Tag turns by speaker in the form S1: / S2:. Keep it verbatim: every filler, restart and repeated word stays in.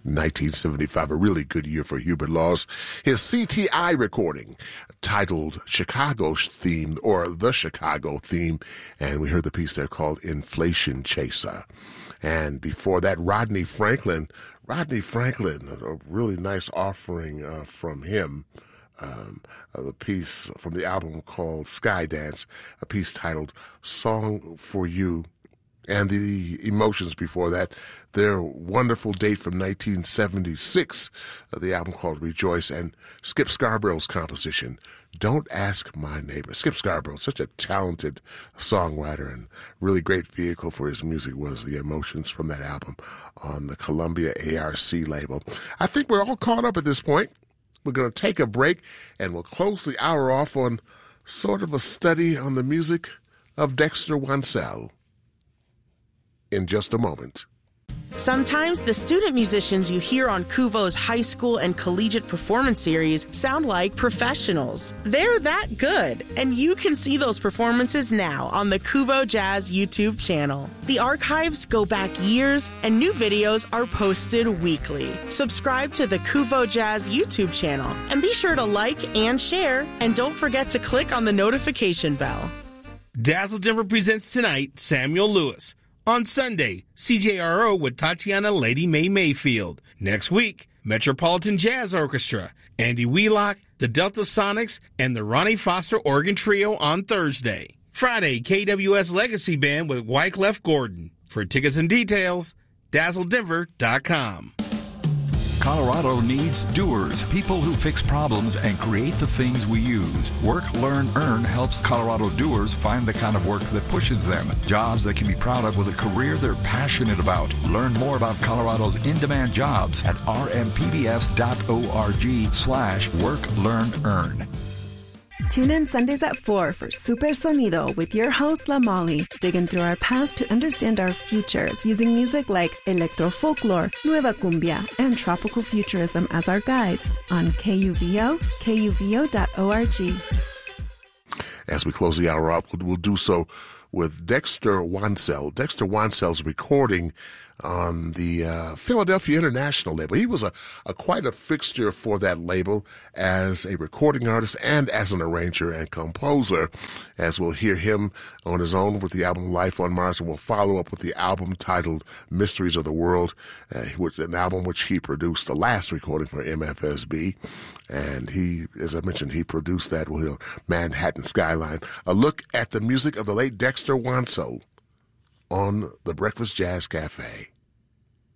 S1: nineteen seventy-five, a really good year for Hubert Laws. His C T I recording titled Chicago Theme, or The Chicago Theme, and we heard the piece there called Inflation Chaser. And before that, Rodney Franklin. Rodney Franklin, a really nice offering uh, from him. Um, uh, the piece from the album called Skydance, a piece titled Song for You. And the Emotions before that, their wonderful date from nineteen seventy-six, uh, the album called Rejoice, and Skip Scarborough's composition, Don't Ask My Neighbor. Skip Scarborough, such a talented songwriter and really great vehicle for his music was the Emotions from that album on the Columbia A R C label. I think we're all caught up at this point. We're going to take a break, and we'll close the hour off on sort of a study on the music of Dexter Wansel in just a moment.
S2: Sometimes the student musicians you hear on Kuvo's high school and collegiate performance series sound like professionals. They're that good, and you can see those performances now on the Kuvo Jazz YouTube channel. The archives go back years, and new videos are posted weekly. Subscribe to the Kuvo Jazz YouTube channel, and be sure to like and share, and don't forget to click on the notification bell.
S3: Dazzle Denver presents tonight Samuel Lewis. On Sunday, C J R O with Tatiana Lady Mae Mayfield. Next week, Metropolitan Jazz Orchestra, Andy Wheelock, the Delta Sonics, and the Ronnie Foster Organ Trio on Thursday. Friday, K W S Legacy Band with Wyclef Gordon. For tickets and details, dazzle denver dot com.
S4: Colorado needs doers, people who fix problems and create the things we use. Work, Learn, Earn helps Colorado doers find the kind of work that pushes them. Jobs they can be proud of with a career they're passionate about. Learn more about Colorado's in-demand jobs at r m p b s dot org slash work, learn, earn.
S5: Tune in Sundays at four for Super Sonido with your host, La Molly, digging through our past to understand our futures using music like electro folklore, nueva cumbia, and tropical futurism as our guides on K U V O, K U V O dot org.
S1: As we close the hour up, we'll do so with Dexter Wansel. Dexter Wansel's recording on the uh, Philadelphia International label. He was a, a quite a fixture for that label as a recording artist and as an arranger and composer, as we'll hear him on his own with the album Life on Mars, and we'll follow up with the album titled Mysteries of the World, uh, which an album which he produced, the last recording for M F S B. And he, as I mentioned, he produced that with Manhattan Skyline. A look at the music of the late Dexter Wansel on the Breakfast Jazz Cafe.